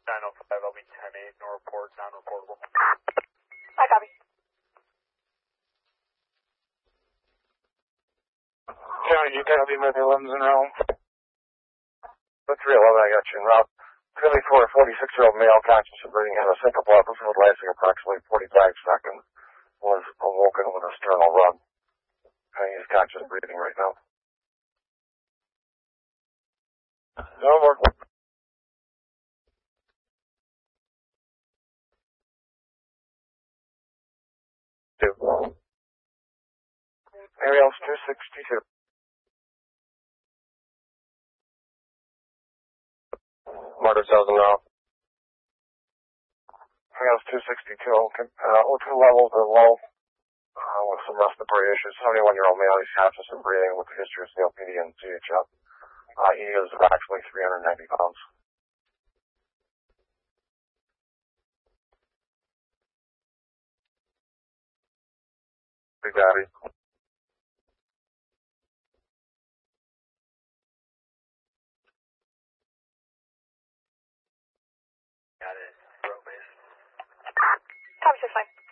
905, I'll be 10-8, no report, non-reportable. I copy. County, you copy with the 11s in row? The 311, I got you in route. 24, 46-year-old male conscious of breathing had a syncopal episode lasting approximately 45 seconds. Was awoken with a sternal rub. He's conscious breathing right now. No more. Ariel's 262. Murder cells now. Ariel's 262. O2 levels are low with some respiratory issues. 71-year-old male, he's conscious of breathing with a history of COPD and CHF. He is actually 390 pounds. Big Daddy. Got it. Bro, base. Copy 6-9.